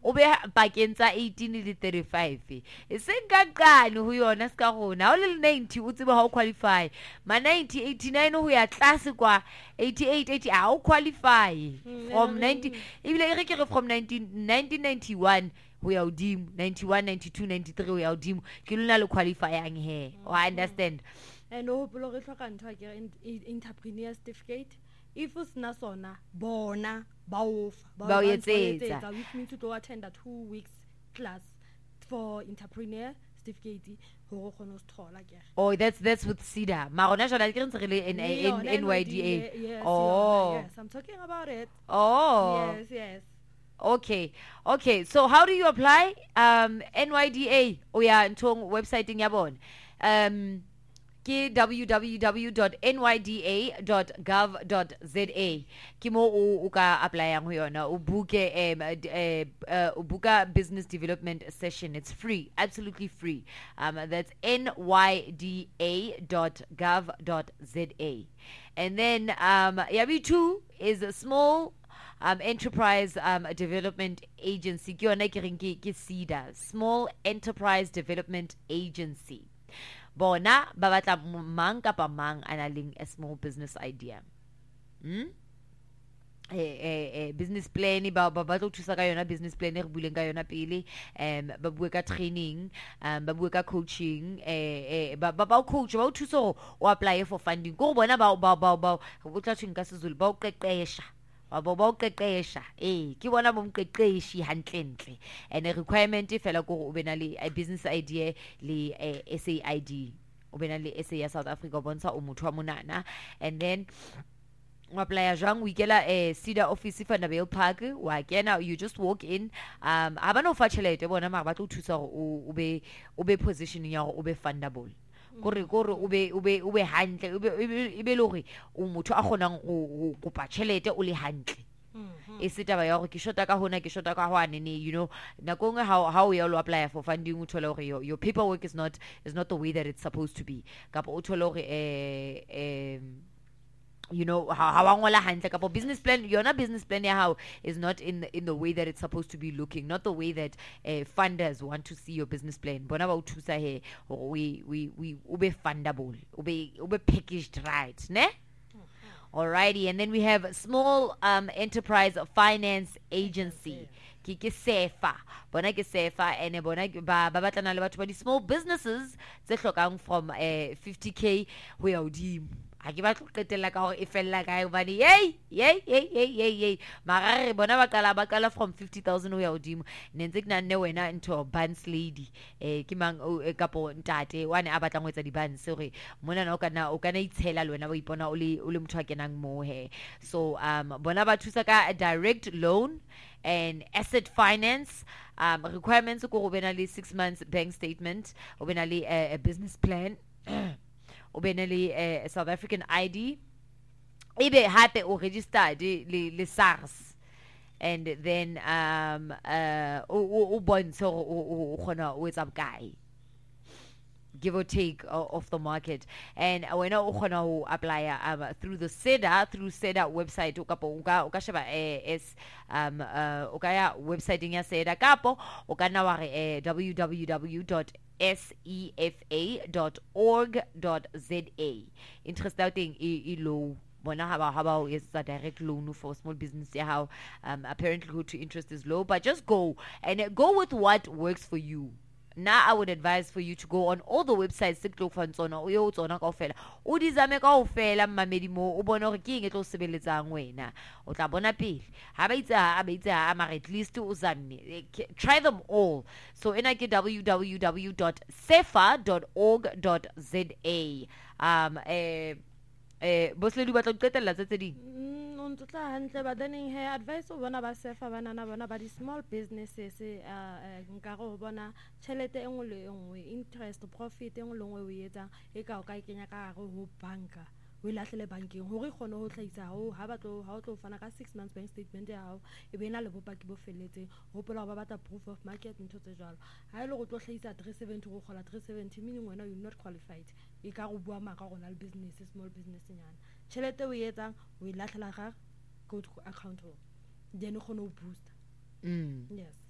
o be pakeng tsa 18 le 35 e seng ka qane ho yona ska rona o le 90 o tseba ha o qualify ma 90 89 ho ya tlase kwa 88 80 ha o qualify from 90 ebile e re ke re from 1991 ho ya hodimo 91 92 93 ho ya hodimo ke lona le qualifyang he I understand. And o hopolo re hloka ntho a ke entrepreneur certificate if o sna sona bona ba o etsetsa which means to attend a 2 weeks class for entrepreneur certificate ho kgona ho thola ke. Oh, that's with SEDA marona jana ke ntse re le in NYDA. Yes, oh yes, I'm talking about it. Oh Yes. Okay, so how do you apply? NYDA o ya ntong website ya bona ke www.nyda.gov.za ke mo o ka applyang ho yona o buke o buka business development session. It's free, absolutely free. That's nyda.gov.za. And then yabi2 is a small enterprise development agency ke yona ke reng ke SEDA, Small Enterprise Development Agency. Bona ba batla mang kapa mang ana leng a small business idea. Business plan ba tlo thusa ka yona business plan e re buleng ka yona pele ba bua ka training ba bua ka coaching ba coach ba o thusa o apply for funding go bona ba go tla thweng ka sezulu ba o qeqesha ba o qeqesha ke bona bo mqeqeshi hantlentle and a requirement fela go o bena le a business idea le SAID o bena le SA ya South Africa bontsha o motho wa monana. And then o apply jwang o ikela SEDA office Vanderbilt Park wa kena you just walk in ha ba no fa tšhelete bona mara ba tlo thusa o be position ya o be fundable gore o be hantle o be le gore o motho a kgonang o kopa tšhelete o le hantle. E se taba ya gore ke shota ka hona ke shota ka hwane ne you know nakong how you all apply for funding o thola gore your paperwork is not the way that it's supposed to be kapa o thola gore you know how ngola hantle kapa business plan yona business plan ya how is not in the way that it's supposed to be looking, not the way that funders want to see your business plan. Bona ba o thusa he we be fundable be packaged right ne. Alrighty, and then we have Small Enterprise Finance Agency. Ke SEFA. Bona ke SEFA and bona ba batlana le batho ba di small businesses tse hlokang from 50k ho ya hodimo. Ha ke ba tlo qetella ka hore e fella kae hobane yey mara re bona ba qala from 50,000 ho ya hodimo ne ntse ke nanne wena into buns lady ke mang kapo ntate wane a batlang ho etsa di buns hore mona na o kana itshela le wena ba ipona o le motho a kenang mo he. So bona ba thusa ka a direct loan and asset finance. Requirements go bena le 6 months bank statement o bena le a business plan o bena le a South African ID ebe hape o registered le SARS and then o bontsha o khona o etsa bokae give or take of the market. And when o khona ho apply through the SEDA website o kapo o ka sheba o ka ya website ya SEDA kapo o ka na wa re www.sefa.org.za. interest out in low bona how is a direct loan for small business how apparently go to interest is low, but just go and go with what works for you. Now I would advise for you to go on all the websites TikTok fantsona o yo tsona kaofela o di zame kaofela mmamedi mo o bona hore ke eng e tlo sebeletsang wena o tla bona pele ha ba itsa ama at least o zame try them all. So ena ke www.sefa.org.za. Bosle di batla qetella tse ding tla hantle ba then he advice o bona ba SEFA bana bona ba di small businesses nka go bona tšhelete engwe le engwe interest profit engwe le engwe o etsa e ka o ka ikenya ka go banka o ilahlele bankeng hore khone ho tlhaisa ha o tlo fana ka 6 months bank statement ya hao e be na le bopaki bo felletseng hopola ba batla proof of market ntho tse jalo ha ile go tlo tlhaisa 370 go khola 370 meaning wena you not qualified e ka go bua maka gona le business small business nyana tšhelete o etsang o ilahlela ga go to account then o khone o boost. Yes.